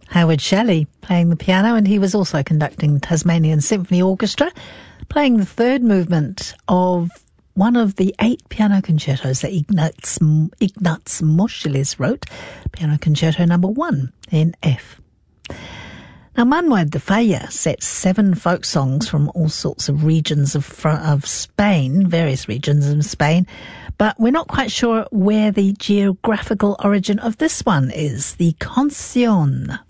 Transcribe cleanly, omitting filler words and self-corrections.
Howard Shelley playing the piano, and he was also conducting the Tasmanian Symphony Orchestra, playing the third movement of one of the 8 piano concertos that Ignaz Moscheles wrote, Piano Concerto No. 1 in F. Now, Manuel de Falla sets 7 folk songs from all sorts of regions of Spain, various regions of Spain, but we're not quite sure where the geographical origin of this one is, the Canción.